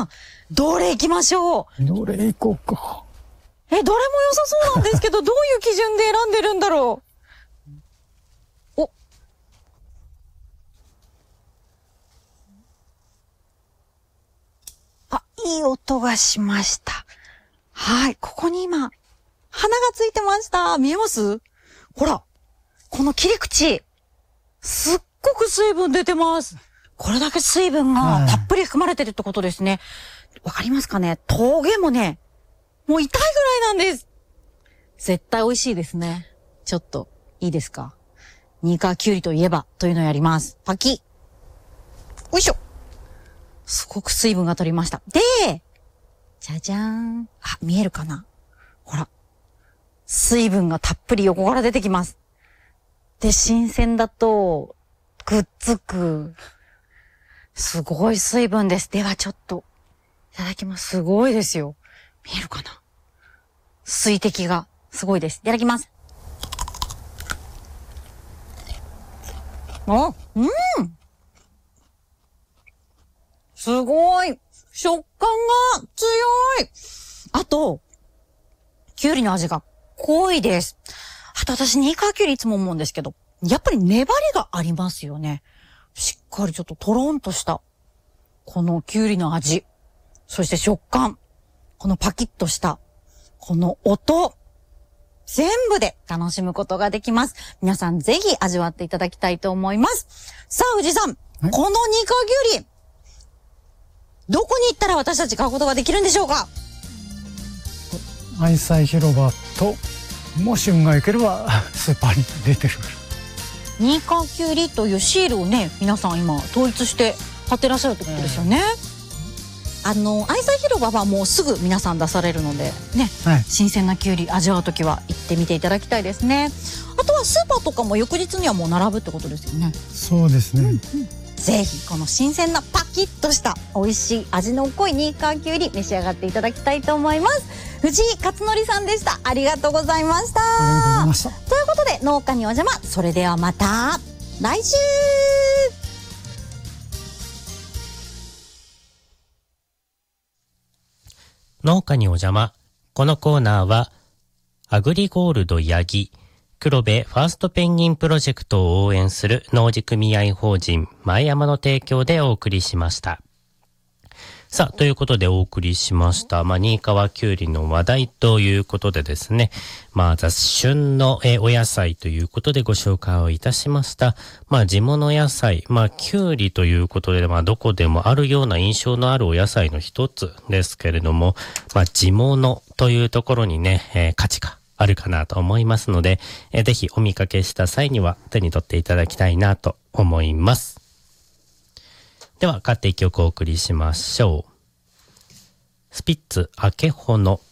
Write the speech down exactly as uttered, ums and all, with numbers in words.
さん、どれ行きましょう？ どれ行こうか。 え、どれも良さそうなんですけど、どういう基準で選んでるんだろう。お。あ、いい音がしました。はい、ここに今、花がついてました。見えます？ほら、この切り口、すっごく水分出てます。これだけ水分がたっぷり含まれてるってことですね。わかりますかね？峠もね、もう痛いぐらいなんです。絶対美味しいですね。ちょっと、いいですか？ニカキュウリといえば、というのをやります。パキッ。よいしょ。すごく水分が取りました。で、じゃじゃーん。あ、見えるかな？ほら。水分がたっぷり横から出てきます。で、新鮮だと、くっつく。すごい水分です。ではちょっと、いただきます。すごいですよ。見えるかな？水滴がすごいです。いただきます。あ、うんすごい食感が強いあと、きゅうりの味が濃いです。あと私、ニカキュウリいつも思うんですけど、やっぱり粘りがありますよね。しっかりちょっとトロンとした、このきゅうりの味。そして食感。このパキッとした、この音。全部で楽しむことができます。皆さんぜひ味わっていただきたいと思います。さあ、藤井さん。このニカキュウリ、どこに行ったら私たち買うことができるんでしょうか？ 愛妻広場と、もし運が良ければスーパーに出てる。 ニカキュウリというシールをね、皆さん今統一して貼ってらっしゃるってことですよね。えー、あの愛妻広場はもうすぐ皆さん出されるのでね、はい、新鮮なキュウリ味わうときは行ってみていただきたいですね。あとはスーパーとかも翌日にはもう並ぶってことですよね。 そうですね。うんうん、 ぜひこの新鮮なパキッとした美味しい味の濃いニカキュウリ召し上がっていただきたいと思います。藤井勝則さんでした。ありがとうございました。 ありがとうございました。 ということで農家にお邪魔。それではまた来週。 農家にお邪魔。このコーナーはアグリゴールドヤギ黒部ファーストペンギンプロジェクトを応援する農事組合法人前山の提供でお送りしました。さあ、ということでお送りしました。まあ、新川きゅうりの話題ということでですね。まあ、雑旬のえお野菜ということでご紹介をいたしました。まあ、地物野菜。まあ、きゅうりということで、まあ、どこでもあるような印象のあるお野菜の一つですけれども、まあ、地物というところにね、えー、価値があるかなと思いますので、えー、ぜひお見かけした際には手に取っていただきたいなと思います。では、勝手一曲お送りしましょう。スピッツ明穂の